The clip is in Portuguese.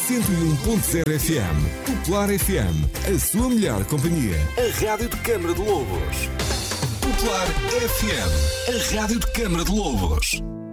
101.0 FM. Popular FM, a sua melhor companhia. A rádio de Câmara de Lobos. Popular FM, a rádio de Câmara de Lobos.